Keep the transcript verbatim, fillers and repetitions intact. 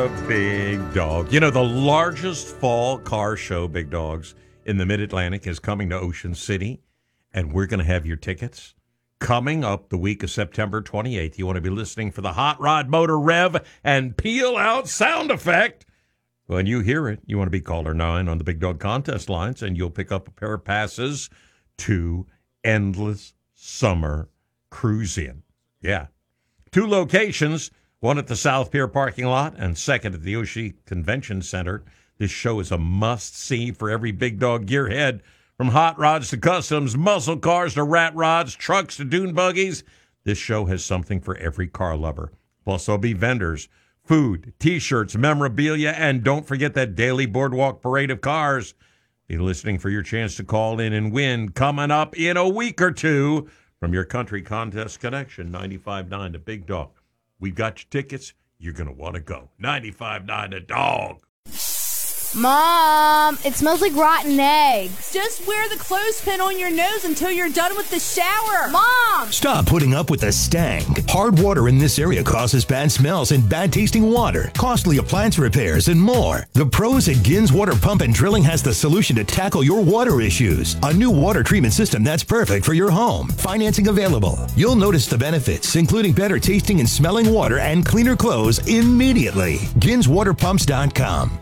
A Big Dog. You know, the largest fall car show, Big Dogs, in the Mid-Atlantic is coming to Ocean City, and we're going to have your tickets coming up the week of September twenty-eighth. You want to be listening for the hot rod motor rev and peel out sound effect. When you hear it, you want to be caller nine on the Big Dog contest lines, and you'll pick up a pair of passes to Endless Summer Cruise-In. Yeah. Two locations, one at the South Pier parking lot and second at the Oshie Convention Center. This show is a must-see for every Big Dog gearhead, from hot rods to customs, muscle cars to rat rods, trucks to dune buggies. This show has something for every car lover. Plus, there'll be vendors, food, T-shirts, memorabilia, and don't forget that daily boardwalk parade of cars. Be listening for your chance to call in and win coming up in a week or two from your country contest connection, ninety-five point nine The Big Dog. We've got your tickets. You're going to want to go. ninety-five point nine The Dog. Mom, it smells like rotten eggs. Just wear the clothespin on your nose until you're done with the shower. Mom! Stop putting up with the stank. Hard water in this area causes bad smells and bad tasting water, costly appliance repairs, and more. The pros at Gins Water Pump and Drilling has the solution to tackle your water issues. A new water treatment system that's perfect for your home. Financing available. You'll notice the benefits, including better tasting and smelling water and cleaner clothes immediately. Gins Water Pumps dot com.